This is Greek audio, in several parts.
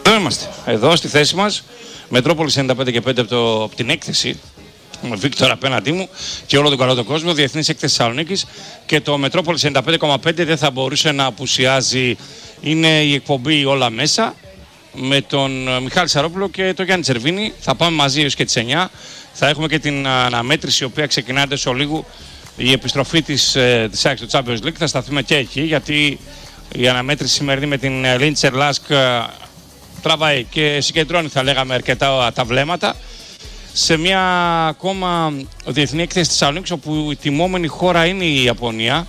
Εδώ είμαστε, εδώ στη θέση μας, Μετρόπολης 95 και 5 από την έκθεση, με Βίκτορ απέναντί μου και όλο τον καλό τον κόσμο, Διεθνής Έκθεση Θεσσαλονίκης, και το Μετρόπολης 95,5 δεν θα μπορούσε να απουσιάζει. Είναι η εκπομπή Όλα Μέσα με τον Μιχάλη Σαρόπουλο και τον Γιάννη Τσερβίνη. Θα πάμε μαζί έως και τις 9. Θα έχουμε και την αναμέτρηση, η οποία ξεκινάται σε λίγο, η επιστροφή της ΑΕΚ στο Champions League. Θα σταθούμε και εκεί, γιατί η αναμέτρηση σημερινή με την Λίντσερ Λάσκ τραβάει και συγκεντρώνει, θα λέγαμε, αρκετά τα βλέμματα. Σε μια ακόμα διεθνή έκθεση της Θεσσαλονίκης, όπου η τιμόμενη χώρα είναι η Ιαπωνία,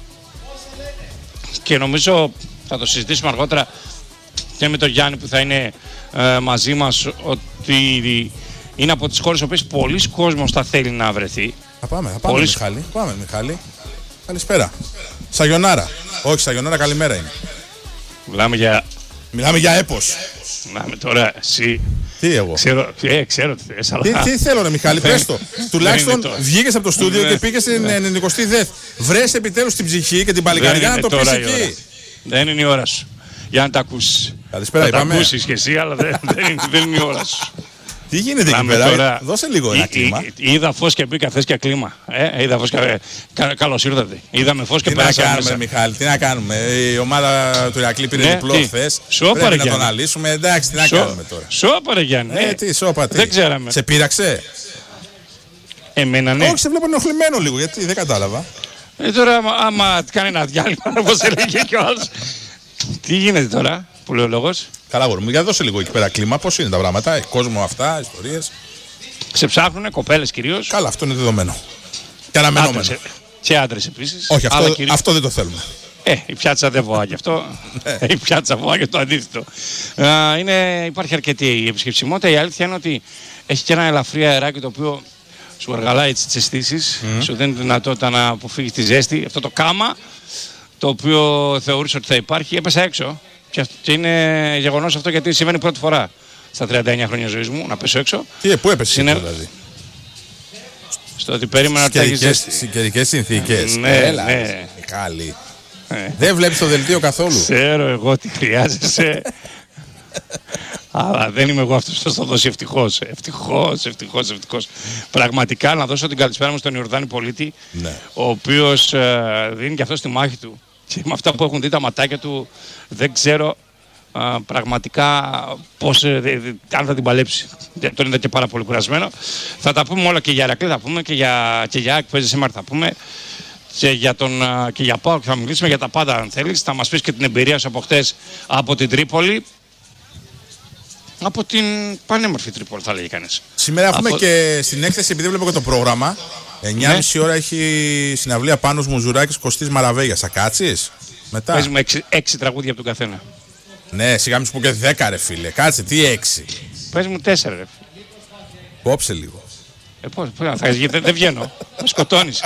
και νομίζω θα το συζητήσουμε αργότερα και με τον Γιάννη που θα είναι μαζί μας, ότι είναι από τις χώρες οποίες πολλοί κόσμος θα θέλει να βρεθεί. Θα πάμε Μιχάλη. Πάμε Μιχάλη. Καλησπέρα. Σαγιονάρα. Όχι, Σαγιονάρα καλημέρα είναι. Μιλάμε για έπος. Μιλάμε τώρα εσύ. Τι εγώ. Ξέρω τι θες, αλλά... Τι θέλω ρε Μιχάλη, πες το. Τουλάχιστον βγήκες από το στούντιο και πήγες στην 90η ΔΕΘ. Βρες επιτέλους την ψυχή και την παλικαριά να το πεις εκεί. Δεν είναι η ώρα σου για να τα ακούσεις. Καλησπέρα, είπαμε. Θα τα ακούσεις και εσύ, αλλά δεν είναι η ώρα σου. Τι γίνεται εκεί πέρα, τώρα... δώσε λίγο ένα κλίμα. Είδα φως και μπήκα, θες και κλίμα. Είδα φως και... Καλώς ήρθατε. Είδαμε φως και πέρασαμε. Τι να κάνουμε, Μιχάλη, τι να κάνουμε. Η ομάδα του Ηρακλή πήρε διπλό χθες. Πρέπει να τον αλύσουμε. Εντάξει, τι να κάνουμε τώρα. Σώπα ρε Γιάννη. Τι σώπα, τι. Δεν ξέραμε. Σε πείραξε. Εμένα ναι. Όχι, σε βλέπω ενοχλημένο λίγο, γιατί δεν κατάλαβα. Τώρα άμα κάνει ένα διάλειμμα, όπως έλεγε και ο άλλος. Τι γίνεται τώρα, που λέει ο λόγος. Καλά, γόρι μου, για δώσε λίγο εκεί πέρα κλίμα, πώς είναι τα πράγματα, κόσμο αυτά, ιστορίες. Σε ψάχνουνε, κοπέλες κυρίως. Καλά, αυτό είναι δεδομένο. Και αναμενόμενο. Και άντρες επίσης. Όχι, αυτό δεν το θέλουμε. Η πιάτσα δεν βοά γι' αυτό. Η πιάτσα βοά και το αντίθετο. Υπάρχει αρκετή επισκεψιμότητα. Η αλήθεια είναι ότι έχει και ένα ελαφρύ αεράκι το οποίο σου αργαλάει τις αισθήσεις, σου δίνει τη δυνατότητα να αποφύγεις τη ζέστη. Αυτό το κάμα, το οποίο θεωρείς ότι θα υπάρχει, έπεσα έξω. Και είναι γεγονός αυτό, γιατί συμβαίνει πρώτη φορά στα 39 χρόνια ζωής μου να πέσω έξω. Πού έπεσε δηλαδή? Στο ότι περίμενα ότι θα έχει ζέστη. Στις καιρικές συνθήκες. Ναι. Μιχάλη. Δεν βλέπεις το δελτίο καθόλου. Ξέρω εγώ τι χρειάζεσαι. Αλλά δεν είμαι εγώ αυτός που θα το δώσει, ευτυχώς. Ευτυχώς. Πραγματικά να δώσω την καλησπέρα μου στον Ιορδάνη Πολίτη, ο οποίος δίνει και αυτό στη μάχη του. Και με αυτά που έχουν δει τα ματάκια του, δεν ξέρω πραγματικά πώς, αν θα την παλέψει. Τον είδα και πάρα πολύ κουρασμένο. Θα τα πούμε όλα και για Ηρακλή, θα πούμε και για ΑΕΚ που παίζει σήμερα, θα πούμε και για ΠΑΟΚ, θα μιλήσουμε για τα πάντα αν θέλεις. Θα μας πεις και την εμπειρία σου από χτες από την Τρίπολη. Από την πανέμορφη Τρίπολη, θα λέγει κανείς. Σήμερα έχουμε και στην έκθεση, επειδή βλέπω και το πρόγραμμα, 9.30 ώρα έχει συναυλία Πάνος Μουζουράκης, Κωστής Μαραβέγιας. Θα κάτσεις μετά? Πες μου 6 τραγούδια από τον καθένα. Ναι, σιγά μη σου πω και 10 ρε φίλε. Κάτσε, τι 6? Πες μου 4 ρε. Κόψε λίγο. Πώς, δεν βγαίνω. Με σκοτώνεις.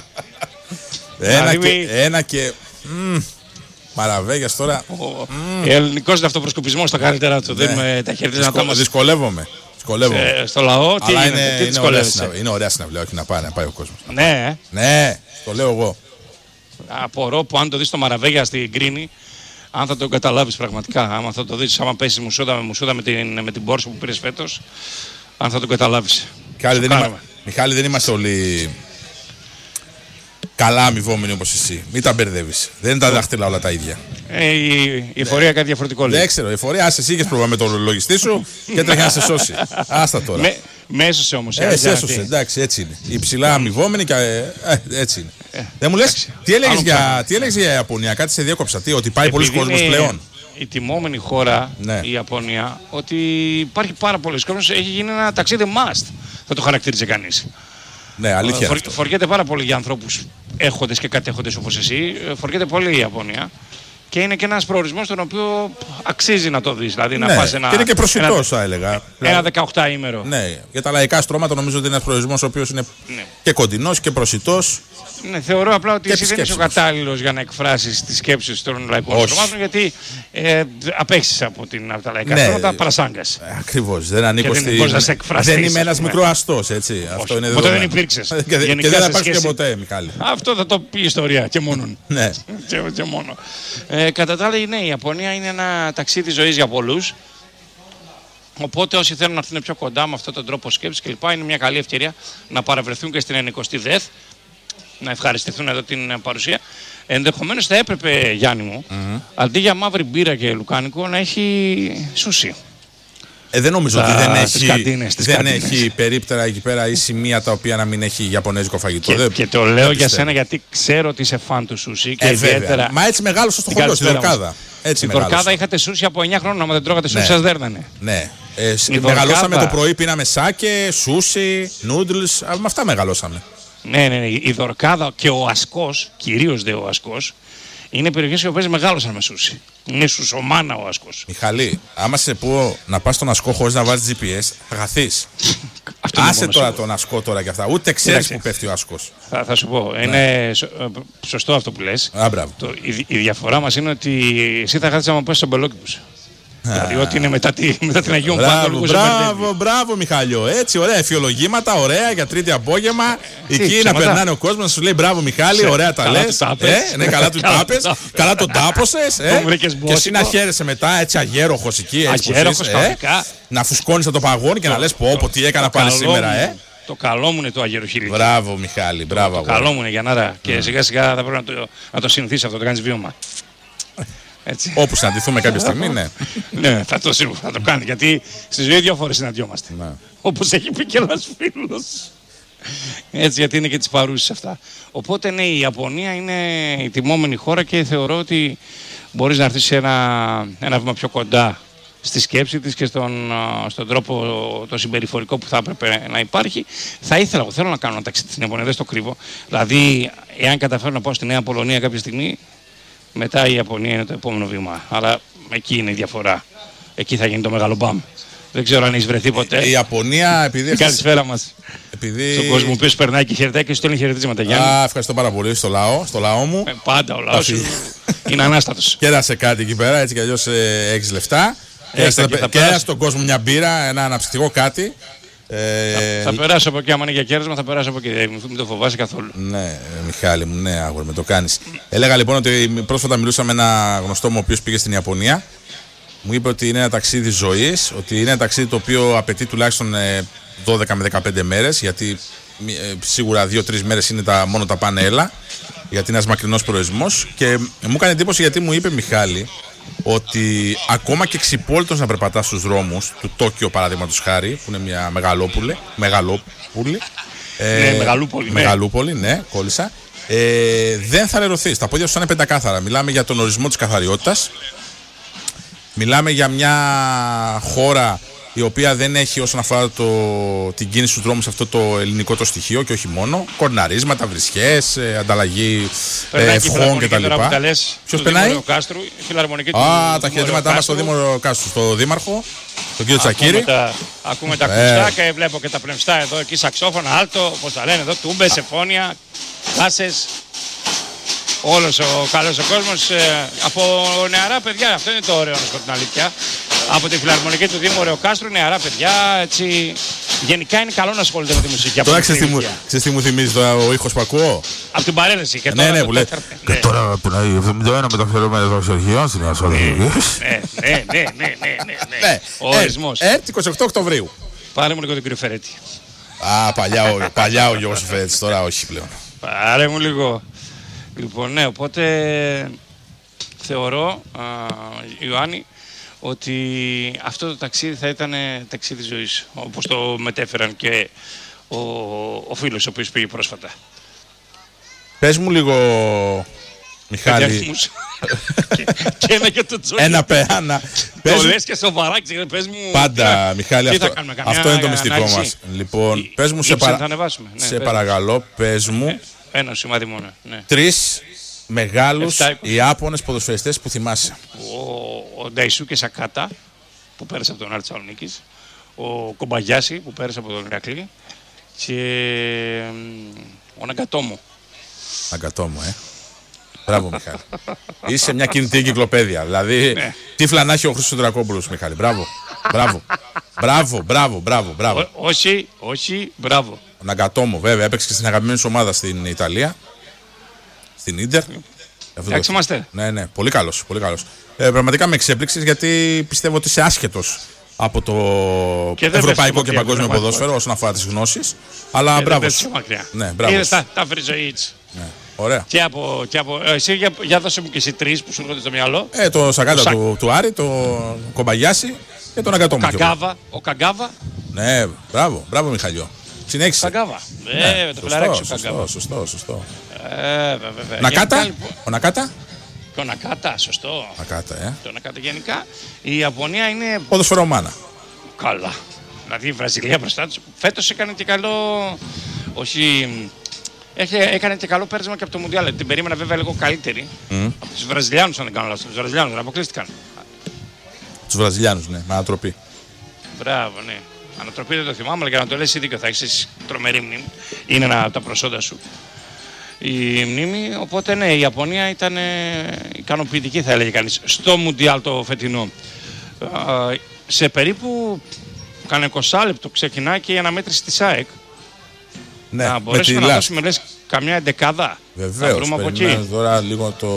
Ένα και... Μαραβέγιας τώρα. Ελληνικός είναι αυτοπροσκοπισμός στα καλύτερα του. Δεν τα χέρια να τα μας. Δυσκολεύομαι. Στο λαό, τι γίνεται, είναι ωραία συναυλία, όχι να πάει ο κόσμος. Ναι, το λέω εγώ. Απορώ που αν το δεις το Μαραβέγια στην Κρίνη, αν θα το καταλάβεις πραγματικά. Άμα θα το δεις, άμα πέσεις μουσούδα με την πόρσα που πήρες φέτος, αν θα το καταλάβεις. Μιχάλη, δεν είμαστε όλοι καλά αμοιβόμενοι όπως εσύ. Μην τα μπερδεύεις. Δεν είναι τα δάχτυλα όλα τα ίδια. Η εφορία κάτι διαφορετικό λέει. Δεν ξέρω. Η εφορία, άσε εσύ είχες πρόβλημα με τον λογιστή σου και τρέχει να σε σώσει. Άστα τώρα. Με έσωσε όμως. Έσωσε, εντάξει, έτσι είναι. Οι ψηλά αμοιβόμενοι και έτσι είναι. Δεν μου λες, τι έλεγες για Ιαπωνία, κάτι σε διέκοψα. Ότι πάει πολλοί κόσμος πλέον. Η τιμόμενη χώρα, η Ιαπωνία, ότι υπάρχει πάρα πολλοί κόσμος, έχει γίνει ένα ταξίδι must, θα το χαρακτήριζε κανείς. Ναι, αλήθεια. Φοριέται πάρα πολύ για ανθρώπους έχοντες και κατέχοντες όπως εσύ. Φοριέται πολύ η Ιαπωνία. Και είναι και ένας προορισμός τον οποίο αξίζει να το δεις. Δηλαδή να πας και είναι και προσιτός, θα έλεγα. Ένα 18ήμερο. Ναι, για τα λαϊκά στρώματα νομίζω ότι είναι ένας προορισμός ο οποίος είναι και κοντινός και προσιτός. Ναι, θεωρώ απλά ότι εσύ δεν είσαι ο κατάλληλος για να εκφράσεις τις σκέψεις των λαϊκών στρωμάτων, γιατί απέχεις από τα λαϊκά στρώματα παρασάγκας. Ακριβώς. Δεν ανήκω δεν είμαι ένας μικροαστός, έτσι. Αυτό είναι ποτέ δεν υπήρξες. Και δεν θα υπάρξει και ποτέ, Μιχάλη. Αυτό θα το πει η ιστορία και μόνον. Ναι. Και μόνο. Κατά τα άλλα, ναι, η Ιαπωνία είναι ένα ταξίδι ζωής για πολλούς. Οπότε όσοι θέλουν να έρθουν πιο κοντά με αυτόν τον τρόπο σκέψης κλπ. Είναι μια καλή ευκαιρία να παραβρεθούν και στην 90η ΔΕΘ, να ευχαριστηθούν εδώ την παρουσία. Ενδεχομένως θα έπρεπε, Γιάννη μου, αντί για μαύρη μπύρα και λουκάνικο, να έχει σούσι. Δεν νομίζω ότι δεν έχει περίπτερα εκεί πέρα ή σημεία τα οποία να μην έχει ιαπωνέζικο φαγητό. Και το λέω για σένα γιατί ξέρω ότι είσαι φαν του σούσι. Και ιδιαίτερα. Μα έτσι μεγάλωσε στο χωριό, στη Δορκάδα. Στη Δορκάδα είχατε σούσι από 9 χρόνια. Άμα δεν τρώγατε σούσι, σας δέρνανε. Ναι. Μεγαλώσαμε το πρωί, πίναμε σάκε, σούσι, νούντλς. Με αυτά μεγαλώσαμε. Ναι. Η Δορκάδα και ο Ασκός, κυρίως ο Ασκός, είναι περιοχές οι οποίες μεγάλωσαν με σούσι. Είναι σουσομάνα ο Ασκός. Μιχαλή, άμα σε πω να πας στον Ασκό χωρίς να βάζεις GPS, θα χαθείς. Άσε τώρα τον Ασκό τώρα και αυτά. Ούτε ξέρεις που πέφτει ο Ασκός. Θα σου πω. Είναι σωστό αυτό που λες. Η διαφορά μας είναι ότι εσύ θα χάθεις άμα πας στον Πελόκηπους. Δηλαδή, ό,τι είναι μετά την Αγίου Πάτολου. Μπράβο, Μιχάλιο. Έτσι, ωραία εφιολογήματα, ωραία για Τρίτη απόγευμα. Εκεί να περνάνε ο κόσμος, να σου λέει μπράβο, Μιχάλη, ωραία τα λες. Ναι, καλά του τάπες. Καλά τον τάπωσες. Και εσύ να χαίρεσαι μετά, έτσι αγέροχος εκεί. Να φουσκώνεις από το παγόνι και να λες πω, τι έκανα πάλι σήμερα, Το καλό μου είναι το αγεροχείλι. Μπράβο, Μιχάλη, μπράβο. Το καλό μου είναι για να. Και σιγά σιγά θα πρέπει να το συνηθίσεις αυτό, το κάνεις βίωμα. Έτσι. Όπου συναντηθούμε κάποια στιγμή, ναι. Ναι, θα το κάνει. Γιατί στη ζωή 2 φορές συναντιόμαστε. Ναι. Όπως έχει πει και ένας φίλος. Έτσι, γιατί είναι και τις παρούσεις αυτά. Οπότε, ναι, η Ιαπωνία είναι η τιμόμενη χώρα και θεωρώ ότι μπορείς να έρθεις ένα βήμα πιο κοντά στη σκέψη της και στον τρόπο το συμπεριφορικό που θα έπρεπε να υπάρχει. Θέλω να κάνω ένα ταξίδι στην Ιαπωνία, δεν στο κρύβω. Δηλαδή, εάν καταφέρω να πάω στη Νέα Πολωνία κάποια στιγμή, μετά η Ιαπωνία είναι το επόμενο βήμα. Αλλά εκεί είναι η διαφορά. Εκεί θα γίνει το μεγάλο μπαμ. Δεν ξέρω αν έχει βρεθεί ποτέ. Η Ιαπωνία, επειδή. Καλησπέρα μας. Στον κόσμο που περνάει και χαιρετάει και στέλνει χαιρετίσματα. Γιάννη. Ευχαριστώ πάρα πολύ στο λαό μου. Πάντα ο λαός είναι ανάστατος. Κέρασε κάτι εκεί πέρα, έτσι κι αλλιώς έχεις λεφτά. Κέρασε στον κόσμο μια μπύρα, ένα αναψυκτικό κάτι. Θα περάσω από εκεί, άμα είναι για κέρδισμα, θα περάσω από εκεί. Μην το φοβάσαι καθόλου. Ναι, Μιχάλη μου, ναι, αγόρι, με το κάνεις. Έλεγα λοιπόν ότι πρόσφατα μιλούσα με ένα γνωστό μου ο οποίος πήγε στην Ιαπωνία. Μου είπε ότι είναι ένα ταξίδι ζωής, ότι είναι ένα ταξίδι το οποίο απαιτεί τουλάχιστον 12 με 15 μέρες, γιατί σίγουρα 2-3 μέρες είναι μόνο τα πάνε έλα, γιατί είναι ένας μακρινός προορισμός. Και μου έκανε εντύπωση γιατί μου είπε, Μιχάλη, ότι ακόμα και ξυπόλυτος να περπατάς στους δρόμους του Τόκιο, παραδείγματος χάρη, που είναι μια μεγαλόπουλη. Μεγαλούπολη, ναι, κόλλησα. Δεν θα λερωθείς. Τα πόδια σου θα είναι πεντακάθαρα. Μιλάμε για τον ορισμό της καθαριότητας. Μιλάμε για μια χώρα η οποία δεν έχει όσον αφορά την κίνηση στους δρόμους αυτό το ελληνικό το στοιχείο και όχι μόνο. Κορναρίσματα, βρισιές, ανταλλαγή ευχών κτλ. Ποιος περνάει? Τα χαιρετήματά μας στο Δήμο Κάστρου, στο Δήμαρχο, τον κύριο Τσακίρη. Ακούμε τα ακουστά και βλέπω και τα πλεμιστά εδώ, εκεί σαξόφωνα, άλτο, όπως τα λένε εδώ, τούμπες, εφόνια, κάσες. Όλος ο καλός ο κόσμος από νεαρά παιδιά, αυτό είναι το ωραίο να σου πω την αλήθεια. Από τη φιλαρμονική του Δήμου Ρεοκάστρου, νεαρά παιδιά, έτσι. Γενικά είναι καλό να ασχολείται με τη μουσική. Τώρα ξέρεις τι μου θυμίζει ο ήχος που ακούω? Από την παρέλαση. Ναι, που λέει. Και τώρα περνάει 71 μεταφερόμενα των Ξερχειών στην Νέα Σαλονίκη. Ναι. Ο ορισμός. 28 Οκτωβρίου. Πάρε μου λίγο την κύριο Φερέτη. Παλιά ο Γιώργος Φερέτης, τώρα όχι πλέον. Πάρε μου λίγο. Λοιπόν, ναι, οπότε θεωρώ, Ιωάννη, ότι αυτό το ταξίδι θα ήταν ταξίδι ζωής, όπως το μετέφεραν και ο φίλος ο οποίος πήγε πρόσφατα. Πες μου λίγο, Μιχάλη. Και ένα και το Τζόκι. Το λες και σοβαρά, πες μου. Πάντα, Μιχάλη, αυτό είναι το μυστικό μας. Λοιπόν, πες μου, σε παρακαλώ, πες μου. Ένα σημάδι μόνο. 3 μεγάλους Ιάπωνες ποδοσφαιριστές που θυμάσαι. Ο Νταϊσούκε Σακάτα που πέρασε από τον Άρη Θεσσαλονίκης, ο Κομπαγιάση που πέρασε από τον Ηρακλή και ο Ναγκατόμο. Μπράβο, Μιχάλη. Είσαι μια κινητή εγκυκλοπαίδεια. Δηλαδή, τι φλανάχει ο Χρήστος Δρακόπουλος, Μιχάλη. Μπράβο. Όχι, μπράβο. Ο Ναγκατόμο, βέβαια, έπαιξε και στην αγαπημένη σου ομάδα στην Ιταλία. Στην Ίντερ. Εντάξει είμαστε. Ναι, πολύ καλός. Πραγματικά με εξέπληξες γιατί πιστεύω ότι είσαι άσχετος από το Και δεν ευρωπαϊκό πέφτει και παγκόσμιο μακριά, ποδόσφαιρο όσον αφορά τις γνώσεις. Αλλά μπράβο. Ναι, μπράβο. Είδες τα φριζοίτς. Ναι, ωραία. Εσύ για δώσε μου και εσύ τρεις που σου έρχονται στο μυαλό. Το Σακάτα του Άρη, το Κομπαγιάση και τον Αγκατόμο. Ο Καγκάβα. Ναι, μπράβο Μιχαλιό. Συνέχισε. Καγκάβα. Το φιλαράκι σου Καγκάβα. Σωστό. Βέβαια. Νακάτα. Ο Νακάτα. Το Νακάτα, σωστό. Νακάτα, Το Νακάτα γενικά. Η Ιαπωνία είναι ποδοσφαιρομάνα. καλά. Δηλαδή η Βραζιλία μπροστά τους φέτος έκανε και καλό. Όχι. Έκανε και καλό πέρασμα και από το Μουντιάλ. Την περίμενα βέβαια λίγο καλύτερη. Από τους Βραζιλιάνους, αν δεν κάνω λάθος. Τους Βραζιλιάνους αποκλείστηκαν. Τους Βραζιλιάνους, ναι, με ανατροπή. Μπράβο, ναι. Ανατροπή δεν το θυμάμαι, αλλά για να το λες δίκιο θα έχεις τρομερή μνήμη. Είναι ένα από τα προσόντα σου. Η μνήμη, οπότε ναι, η Ιαπωνία ήταν ικανοποιητική, θα έλεγε κανείς, στο Μουντιάλ το φετινό. Σε περίπου κανένα 20 λεπτό ξεκινάει και η αναμέτρηση της ΑΕΚ. Ναι, να μπορέσουμε να δώσουμε λες καμιά δεκάδα. Βεβαίως, περιμένω τώρα λίγο το...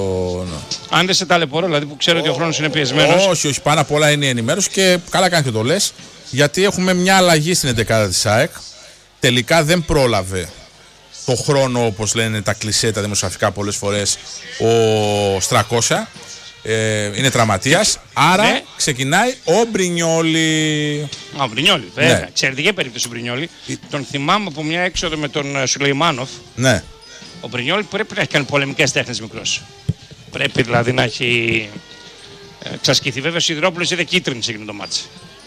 Αν δεν σε ταλαιπωρώ, δηλαδή που ξέρω ότι ο χρόνος είναι πιεσμένος. Όχι, πάνω απ' όλα είναι η ενημέρωση και καλά κάνει και το λες. Γιατί έχουμε μια αλλαγή στην 11η της ΑΕΚ. Τελικά δεν πρόλαβε το χρόνο, όπως λένε τα κλισέ, τα δημοσιογραφικά πολλές φορές, ο Στρακώσια. Είναι τραυματίας. Άρα ναι. Ξεκινάει ο Μπρινιόλι. Ο Μπρινιόλι, βέβαια. Ναι. Εξαιρετική περίπτωση ο Μπρινιόλι. Τον θυμάμαι από μια έξοδο με τον Σουλεϊμάνοφ. Ναι. Ο Μπρινιόλι πρέπει να έχει κάνει πολεμικές τέχνες μικρός. Πρέπει δηλαδή να έχει εξασκηθεί. Βέβαια ο Σιδηρόπουλος είδε κίτρινη σε εκείνο το μάτς.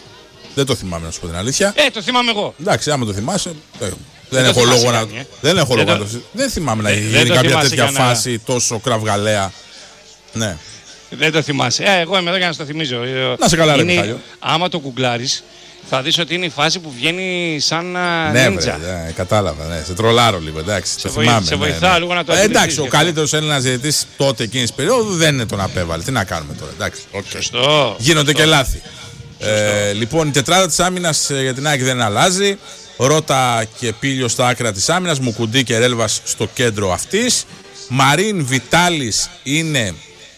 Δεν το θυμάμαι να σου πω την αλήθεια. Το θυμάμαι εγώ. Εντάξει, άμα το θυμάσαι. Δεν έχω λόγο να. Δεν έχω λόγο να το. Δεν θυμάμαι να γίνει κάποια τέτοια φάση τόσο κραυγαλαία. Ναι. Δεν το θυμάσαι. Εγώ είμαι εδώ για να στο θυμίζω. Να σε καλά, ρε Μιχάλιο. Άμα το κουγκλάρεις, θα δεις ότι είναι η φάση που βγαίνει σαν νίντζα. Ναι, κατάλαβα. Ναι. Σε τρολάρω λίγο. Εντάξει, το θυμάμαι. Σε βοηθάω λίγο να το αντιληφθείς. Εντάξει, ο καλύτερος Έλληνας διαιτητής τότε εκείνης της περίοδου δεν είναι τον απέβαλε. Τι να κάνουμε τώρα. Εντάξει. Σωστό. Γίνονται και λάθη. Λοιπόν, η τετράδα της άμυνας για την ΑΕΚ δεν αλλάζει. Ρότα και Πίλιο στα άκρα της άμυνας. Μουκουντή και Ρέλβας στο κέντρο αυτής. Μαρίν Βιτάλης είναι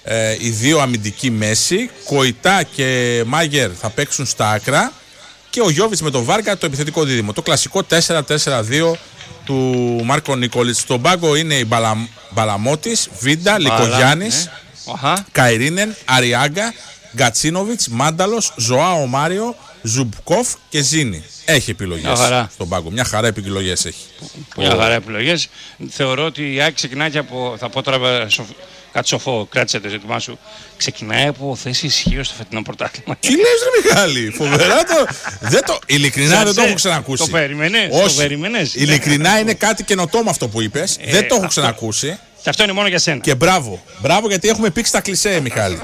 οι δύο αμυντικοί μέση. Κοϊτά και Μάγερ θα παίξουν στα άκρα. Και ο Γιώβιτς με τον Βάρκα το επιθετικό δίδυμο. Το κλασικό 4-4-2 του Μάρκο Νικολίτς. Στον πάγκο είναι η Μπαλαμότης, Βίντα, Λικογιάννης, Καϊρίνεν, Αριάγκα, Γκατσίνοβιτς, Μάνταλος, Ζωάο Μάριο, Ζουμπκόφ και Ζίνη. Έχει επιλογές στον πάγκο. Μια χαρά επιλογές έχει. Μια χαρά επιλογές. Θεωρώ ότι η ΑΕΚ ξεκινάει και από. Θα πω τώρα κάτι σοφό, κράτησε το ζήτημά σου. Ξεκινάει από θέση ισχύω στο φετινό πρωτάθλημα. Τι λες, ρε Μιχάλη, φοβερά το. Ειλικρινά δεν το έχω ξανακούσει. Το περίμενες. Ειλικρινά είναι κάτι καινοτόμο αυτό που είπες. Δεν το έχω ξανακούσει. Και αυτό είναι μόνο για σένα. Και μπράβο. Μπράβο γιατί έχουμε πήξει τα κλισέ, Μιχάλη.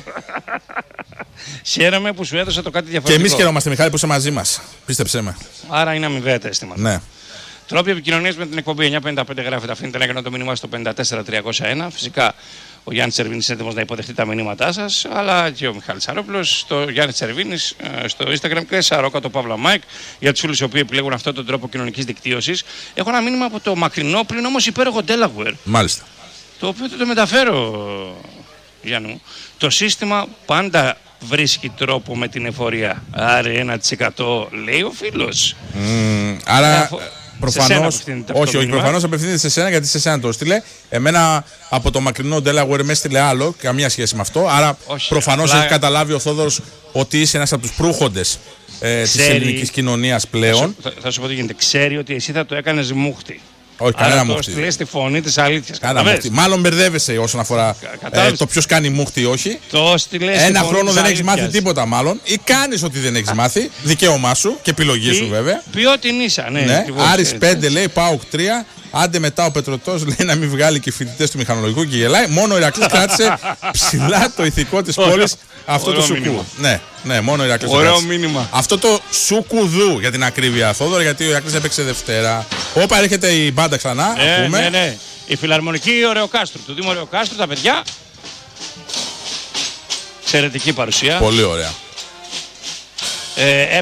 Χαίρομαι που σου έδωσα το κάτι διαφορετικό. Και εμείς χαιρόμαστε, Μιχάλη, που είσαι μαζί μας. Πίστεψέ με. Άρα είναι αμοιβαία τα αισθήματα. Ναι. Τρόποι επικοινωνίας με την εκπομπή 955 γράφετε, αφήνετε να έκανα το μήνυμά στο 54301. Φυσικά ο Γιάννης Τσερβίνης είναι έτοιμος να υποδεχτεί τα μηνύματά σας, αλλά και ο Μιχάλης Σαρόπουλος, στο Γιάννης Τσερβίνης, στο Instagram και Σαρόκα το Παύλα Μάικ, για τους φίλους οι οποίοι επιλέγουν αυτόν τον τρόπο κοινωνικής δικτύωσης. Έχω ένα μήνυμα από το μακρινό πλην όμως υπέροχο Delaware. Μάλιστα. Το οποίο το μεταφέρω, Γιάννου. Το σύστημα πάντα βρίσκει τρόπο με την εφορία. Άρα 1% λέει ο φίλος. Άρα προφανώς. Όχι, προφανώς απευθύνεται σε σένα γιατί σε σένα το έστειλε. Εμένα από το μακρινό Delaware με έστειλε άλλο, καμία σχέση με αυτό. Άρα προφανώς έχει καταλάβει ο Θόδωρος ότι είσαι ένας από τους προύχοντες της ελληνικής κοινωνίας πλέον. Θα σου πω τι γίνεται. Ξέρει ότι εσύ θα το έκανες μούχτη. Όχι, κανένα μούχτη. Το στείλες στη φωνή της αλήθειας. Μάλλον μπερδεύεσαι όσον αφορά το ποιος κάνει μούχτη ή όχι. Ένα χρόνο δεν έχεις μάθει τίποτα, μάλλον. Ή κάνεις ότι δεν έχεις μάθει. Δικαίωμά σου και επιλογή σου, βέβαια. Ποιότην ίσα, ναι. Άρης 5 λέει, ΠΑΟΚ 3. Άντε μετά ο Πετρωτός λέει να μην βγάλει και φοιτητές του μηχανολογικού και γελάει. Μόνο ο Ηρακλής κράτησε ψηλά το ηθικό της πόλης αυτό το σουκού. Ναι, μόνο ο Ηρακλής. Ωραίο μήνυμα. Αυτό το σουκουδού για την ακρίβεια, Θόδωρο, γιατί ο Ηρακλής έπαιξε Δευτέρα. Όπα έρχεται η μπάντα ξανά. Ναι. Η φιλαρμονική Ωρεοκάστρου, του Δήμου Ωρεοκάστρου, τα παιδιά. Εξαιρετική παρουσία. Πολύ ωραία.